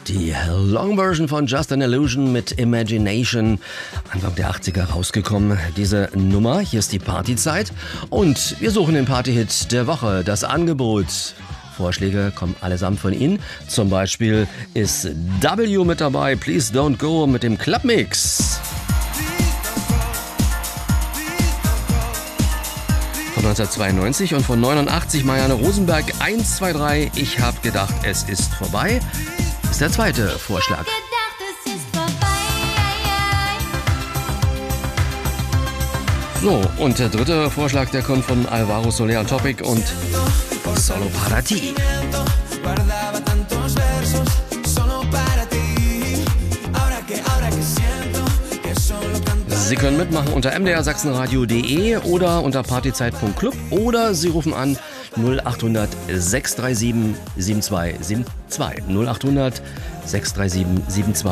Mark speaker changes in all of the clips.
Speaker 1: Die Long Version von Just an Illusion mit Imagination, Anfang der 80er rausgekommen. Diese Nummer, hier ist die Partyzeit und wir suchen den Partyhit der Woche, das Angebot. Vorschläge kommen allesamt von Ihnen. Zum Beispiel ist W mit dabei, Please Don't Go mit dem Clubmix. Von 1992 und von 89 Marianne Rosenberg 1, 2, 3. Ich hab gedacht, es ist vorbei. Ist der zweite Vorschlag. So, und der dritte Vorschlag, der kommt von Alvaro Soler Topic und Solo para ti. Sie können mitmachen unter mdrsachsenradio.de oder unter partyzeit.club oder Sie rufen an 0800 637 7272. 0800 637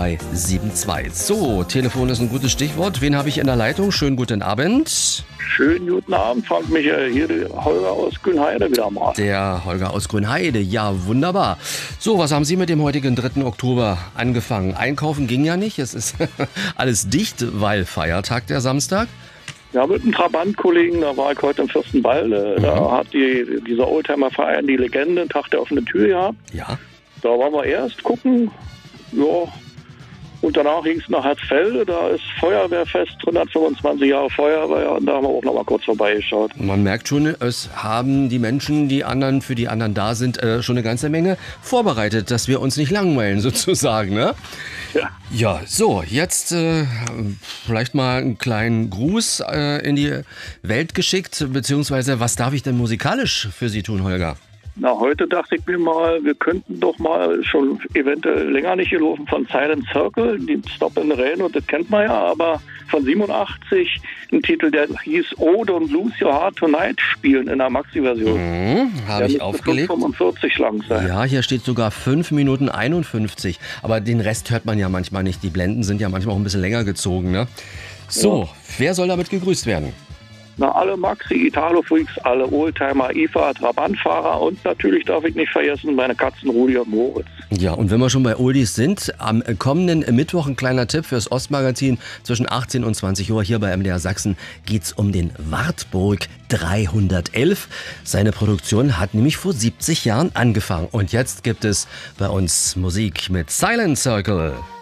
Speaker 1: 7272. So, Telefon ist ein gutes Stichwort. Wen habe ich in der Leitung? Schönen guten Abend.
Speaker 2: Schönen guten Abend, Frank Michael, hier der Holger aus Grünheide wieder mal.
Speaker 1: Der Holger aus Grünheide, ja wunderbar. So, was haben Sie mit dem heutigen 3. Oktober angefangen? Einkaufen ging ja nicht, es ist alles dicht, weil Feiertag der Samstag.
Speaker 2: Ja, mit einem Trabant-Kollegen, da war ich heute im Fürstenwalde, da hat dieser Oldtimer-Verein die Legende, Tag der offenen Tür gehabt.
Speaker 1: Ja.
Speaker 2: Da waren wir erst gucken, ja, und danach ging es nach Herzfelde, da ist Feuerwehrfest, 125 Jahre Feuerwehr, und da haben wir auch noch mal kurz vorbeigeschaut.
Speaker 1: Man merkt schon, es haben die Menschen, für die anderen da sind, schon eine ganze Menge vorbereitet, dass wir uns nicht langweilen sozusagen, ne?
Speaker 2: Ja.
Speaker 1: Ja, so, jetzt vielleicht mal einen kleinen Gruß in die Welt geschickt, beziehungsweise was darf ich denn musikalisch für Sie tun, Holger?
Speaker 2: Na, heute dachte ich mir mal, wir könnten doch mal schon eventuell länger nicht gelaufen von Silent Circle, die Stop in the Rain, und das kennt man ja, aber von 87 ein Titel, der hieß Oh, Don't Lose Your Heart Tonight spielen in der Maxi-Version.
Speaker 1: Habe ich aufgelegt.
Speaker 2: 5:45 lang sein.
Speaker 1: Ja, hier steht sogar 5 Minuten 51, aber den Rest hört man ja manchmal nicht. Die Blenden sind ja manchmal auch ein bisschen länger gezogen, ne? So, ja. Wer soll damit gegrüßt werden?
Speaker 2: Na, alle Maxi, Italo-Freaks, alle Oldtimer, IFA, Trabantfahrer und natürlich darf ich nicht vergessen, meine Katzen Rudi und Moritz.
Speaker 1: Ja, und wenn wir schon bei Oldies sind, am kommenden Mittwoch ein kleiner Tipp fürs Ostmagazin. Zwischen 18 und 20 Uhr hier bei MDR Sachsen geht's um den Wartburg 311. Seine Produktion hat nämlich vor 70 Jahren angefangen. Und jetzt gibt es bei uns Musik mit Silent Circle.